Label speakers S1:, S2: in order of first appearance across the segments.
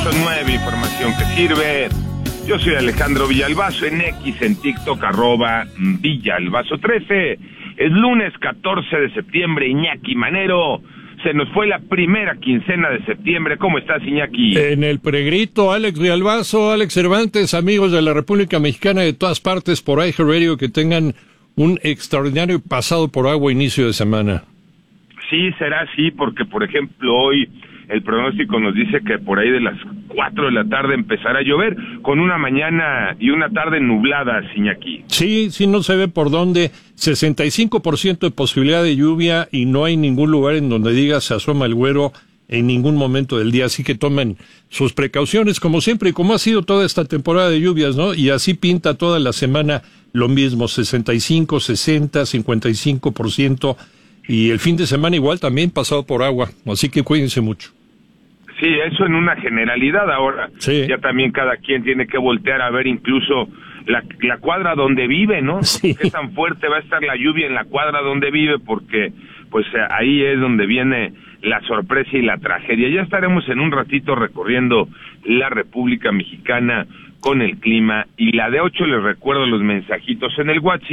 S1: 98.9, información que sirve. Yo soy Alejandro Villalbazo, en X, en TikTok, @Villalbazo13. Es lunes 14 de septiembre, Iñaki Manero. Se nos fue la primera quincena de septiembre. ¿Cómo estás, Iñaki?
S2: En el pregrito, Alex Villalbazo, Alex Cervantes, amigos de la República Mexicana de todas partes por iHeartRadio, que tengan un extraordinario pasado por agua inicio de semana.
S1: Sí, será así, porque, por ejemplo, hoy el pronóstico nos dice que por ahí de las 4 de la tarde empezará a llover, con una mañana y una tarde nubladas, Iñaki.
S2: Sí, no se ve por dónde. 65% de posibilidad de lluvia y no hay ningún lugar en donde diga se asoma el güero en ningún momento del día, así que tomen sus precauciones como siempre y como ha sido toda esta temporada de lluvias, ¿no? Y así pinta toda la semana lo mismo, 65, 60, 55%, y el fin de semana igual también pasado por agua, así que cuídense mucho.
S1: Sí, eso en una generalidad. Ahora, sí, ya también cada quien tiene que voltear a ver incluso la cuadra donde vive, ¿no?
S2: Sí.
S1: Qué tan fuerte va a estar la lluvia en la cuadra donde vive, porque pues ahí es donde viene la sorpresa y la tragedia. Ya estaremos en un ratito recorriendo la República Mexicana con el clima, y la de 8 les recuerdo los mensajitos en el WhatsApp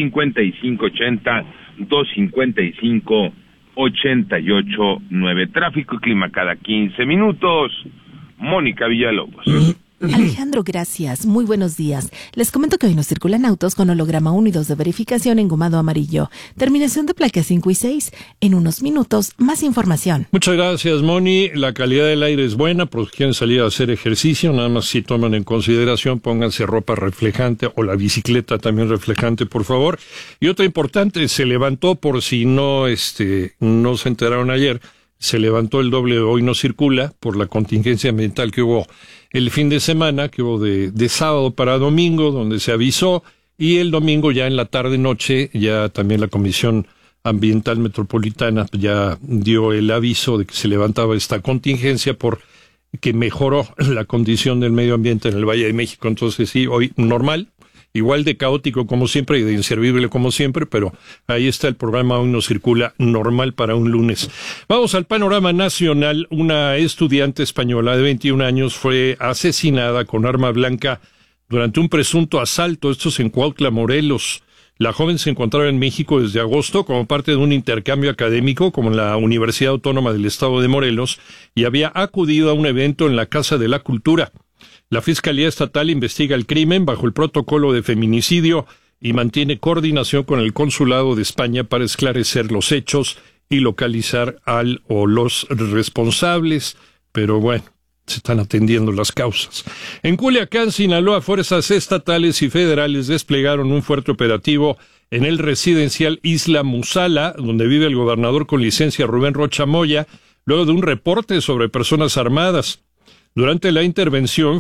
S1: 5580-255-889. Tráfico y clima cada 15 minutos. Mónica Villalobos.
S3: Alejandro, gracias. Muy buenos días. Les comento que hoy nos circulan autos con holograma 1 y 2 de verificación engomado amarillo. Terminación de placas 5 y 6. En unos minutos, más información.
S2: Muchas gracias, Moni. La calidad del aire es buena, por si quieren salir a hacer ejercicio, nada más si toman en consideración, pónganse ropa reflejante o la bicicleta también reflejante, por favor. Y otra importante, se levantó, por si no se enteraron ayer, se levantó el doble de Hoy No Circula por la contingencia ambiental que hubo el fin de semana, que hubo de sábado para domingo, donde se avisó, y el domingo ya en la tarde-noche, ya también la Comisión Ambiental Metropolitana ya dio el aviso de que se levantaba esta contingencia por que mejoró la condición del medio ambiente en el Valle de México. Entonces sí, hoy normal, igual de caótico como siempre y de inservible como siempre, pero ahí está el programa Hoy No Circula, normal para un lunes. Vamos al panorama nacional. Una estudiante española de 21 años fue asesinada con arma blanca durante un presunto asalto, esto es en Cuautla, Morelos. La joven se encontraba en México desde agosto como parte de un intercambio académico con la Universidad Autónoma del Estado de Morelos y había acudido a un evento en la Casa de la Cultura. La Fiscalía Estatal investiga el crimen bajo el protocolo de feminicidio y mantiene coordinación con el Consulado de España para esclarecer los hechos y localizar al o los responsables, pero bueno, se están atendiendo las causas. En Culiacán, Sinaloa, fuerzas estatales y federales desplegaron un fuerte operativo en el residencial Isla Musala, donde vive el gobernador con licencia Rubén Rocha Moya, luego de un reporte sobre personas armadas. Durante la intervención